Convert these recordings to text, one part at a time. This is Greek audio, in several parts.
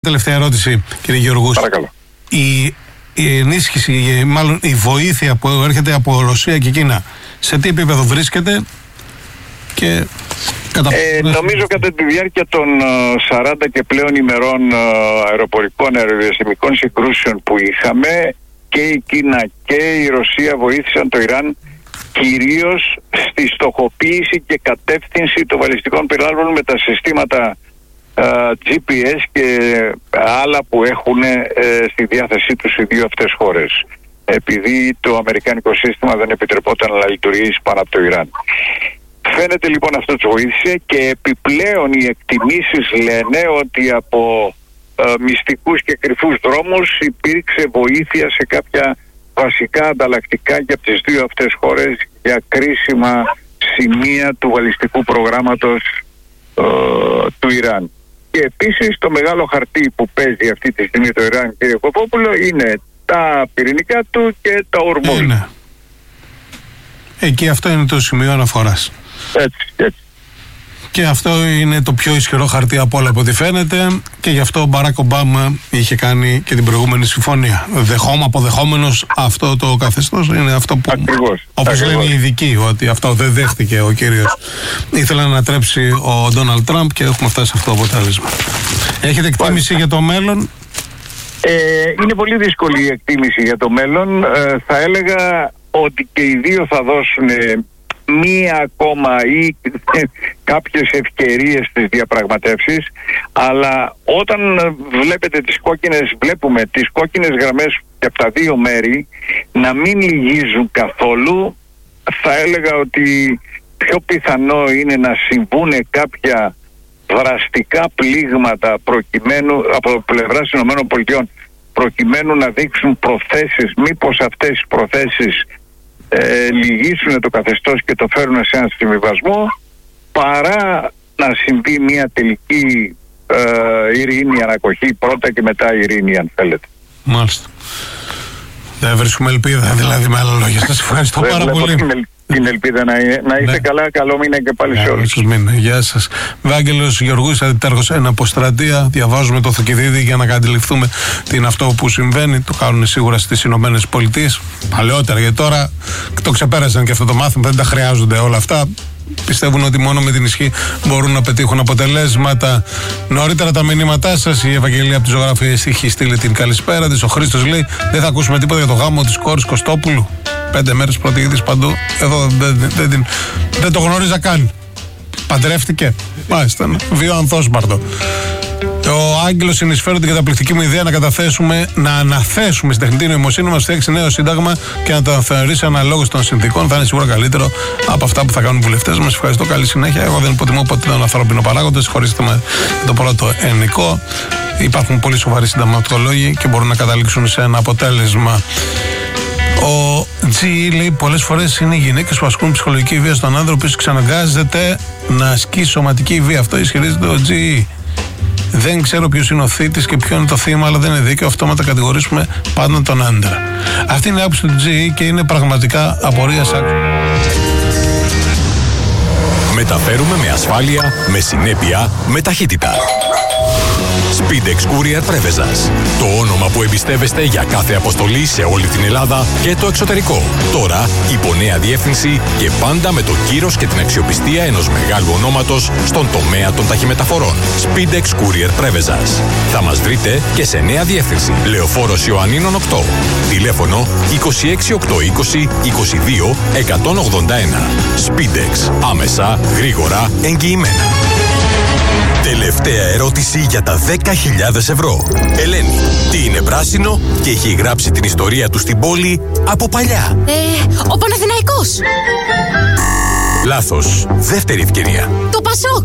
Τελευταία ερώτηση, κύριε Γεωργούς. Παρακαλώ. Η ενίσχυση, μάλλον η βοήθεια που έρχεται από Ρωσία και Κίνα, σε τι επίπεδο βρίσκεται και νομίζω κατά τη διάρκεια των 40 και πλέον ημερών αεροπορικών αεροδιαστημικών συγκρούσεων που είχαμε, και η Κίνα και η Ρωσία βοήθησαν το Ιράν κυρίως στη στοχοποίηση και κατεύθυνση των βαλιστικών πυράβλων με τα συστήματα GPS και άλλα που έχουν στη διάθεσή τους οι δύο αυτές χώρες, επειδή το αμερικάνικο σύστημα δεν επιτρεπόταν να λειτουργήσει πάνω από το Ιράν. Φαίνεται λοιπόν αυτό τους βοήθησε, και επιπλέον οι εκτιμήσεις λένε ότι από μυστικούς και κρυφούς δρόμους υπήρξε βοήθεια σε κάποια βασικά ανταλλακτικά και από τις δύο αυτές χώρες για κρίσιμα σημεία του βαλιστικού προγράμματος του Ιράν. Και επίσης το μεγάλο χαρτί που παίζει αυτή τη στιγμή το Ιράν, κύριε Κοπόπουλο, είναι τα πυρηνικά του και τα ορμuz. Ναι. Εκεί αυτό είναι το σημείο αναφοράς. Έτσι. Και αυτό είναι το πιο ισχυρό χαρτί από όλα από ό,τι φαίνεται, και γι' αυτό ο Μπαράκ Ομπάμα είχε κάνει και την προηγούμενη συμφωνία. Αποδεχόμενος αυτό το καθεστώς, είναι αυτό που, όπως λένε οι ειδικοί, ότι αυτό δεν δέχτηκε ο κύριος. Ήθελε να ανατρέψει ο Ντόναλντ Τραμπ και έχουμε φτάσει σε αυτό το αποτέλεσμα. Έχετε εκτίμηση για το μέλλον? Είναι πολύ δύσκολη η εκτίμηση για το μέλλον. Θα έλεγα ότι και οι δύο θα δώσουν μία ακόμα ή κάποιες ευκαιρίες στις διαπραγματεύσεις, αλλά όταν βλέπουμε τις κόκκινες γραμμές και από τα δύο μέρη να μην λυγίζουν καθόλου, θα έλεγα ότι πιο πιθανό είναι να συμβούν κάποια δραστικά πλήγματα από πλευράς ΗΠΑ προκειμένου να δείξουν προθέσεις, μήπως αυτές οι προθέσεις λυγίσουν το καθεστώς και το φέρουν σε έναν συμβιβασμό, παρά να συμβεί μια τελική ειρήνη, ανακοχή πρώτα και μετά ειρήνη, αν θέλετε. Μάλιστα. Δεν βρίσκουμε ελπίδα, δηλαδή, με άλλα λόγια. Σας ευχαριστώ πάρα πολύ. Την ελπίδα να είστε καλά, καλό μήνα και πάλι σε όλους. Γεια σας. Βάγγελος Γεωργούς, αντιτάρχος εν αποστρατεία. Διαβάζουμε το Θουκυδίδη για να αντιληφθούμε τι είναι αυτό που συμβαίνει. Το κάνουν σίγουρα στις Ηνωμένες Πολιτείες. Παλαιότερα, γιατί τώρα το ξεπέρασαν και αυτό το μάθημα, δεν τα χρειάζονται όλα αυτά. Πιστεύουν ότι μόνο με την ισχύ μπορούν να πετύχουν αποτελέσματα. Νωρίτερα τα μηνύματά σας. Η Ευαγγελία από τη Ζωγραφία έχει στείλει την καλησπέρα της. Ο Χρήστος λέει: δεν θα ακούσουμε τίποτα για το γάμο της κόρης Κωστόπουλου. 5 μέρες πρώτη είδηση παντού. Εδώ δεν το γνώριζα καν. Παντρεύτηκε. Μάλιστα. Βίο ανθόσπαρτο. Ο Άγγελος συνεισφέρει την καταπληκτική μου ιδέα να αναθέσουμε στην τεχνητή νοημοσύνη μας φτιάξει νέο σύνταγμα και να το θεωρήσει αναλόγως των συνθήκων. Θα είναι σίγουρα καλύτερο από αυτά που θα κάνουν οι βουλευτές μας. Ευχαριστώ, καλή συνέχεια. Εγώ δεν υποτιμώ ποτέ τον ανθρώπινο παράγοντα. Συγχωρήστε με το πρώτο ενικό. Υπάρχουν πολύ σοβαροί συνταγματολόγοι και μπορούν να καταλήξουν σε ένα αποτέλεσμα. Ο GE λέει: πολλές φορές είναι οι γυναίκες που ασκούν ψυχολογική βία στον άντρα, ο οποίος ξαναγκάζεται να ασκεί σωματική βία. Αυτό ισχυρίζεται ο GE. Δεν ξέρω ποιος είναι ο θήτης και ποιο είναι το θύμα, αλλά δεν είναι δίκαιο αυτόματα κατηγορήσουμε πάντα τον άντρα. Αυτή είναι η άποψη του GE και είναι πραγματικά απορίας άκρη. Μεταφέρουμε με ασφάλεια, με συνέπεια, με ταχύτητα. Speedex Courier Πρέβεζας. Το όνομα που εμπιστεύεστε για κάθε αποστολή σε όλη την Ελλάδα και το εξωτερικό. Τώρα υπό νέα διεύθυνση και πάντα με το κύρος και την αξιοπιστία ενός μεγάλου ονόματος στον τομέα των ταχυμεταφορών. Speedex Courier Πρέβεζας. Θα μας βρείτε και σε νέα διεύθυνση. Λεωφόρος Ιωαννίνων 8. Τηλέφωνο 26820 22 181. Speedex. Άμεσα, γρήγορα, εγγυημένα. Τελευταία ερώτηση για τα 10.000 ευρώ. Ελένη, τι είναι πράσινο και έχει γράψει την ιστορία του στην πόλη από παλιά? Ο Παναθηναϊκός. Λάθος. Δεύτερη ευκαιρία. Το Πασόκ.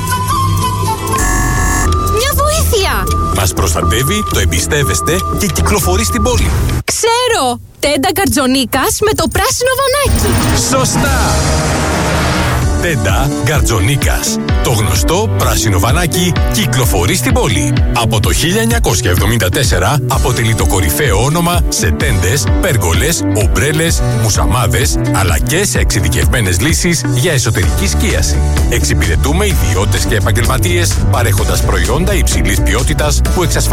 Μια βοήθεια. Μας προστατεύει, το εμπιστεύεστε και κυκλοφορεί στην πόλη. Ξέρω. Τέντα Καρτζονίκας με το πράσινο βανάκι. Σωστά. Τέντα Γκαρτζονίκας. Το γνωστό πράσινο βανάκι κυκλοφορεί στην πόλη. Από το 1974 αποτελεί το κορυφαίο όνομα σε τέντες, πέργολες, ομπρέλες, μουσαμάδες, αλλά και σε εξειδικευμένες λύσεις για εσωτερική σκίαση. Εξυπηρετούμε ιδιώτες και επαγγελματίες, παρέχοντας προϊόντα υψηλής ποιότητας που εξασφαλίζουν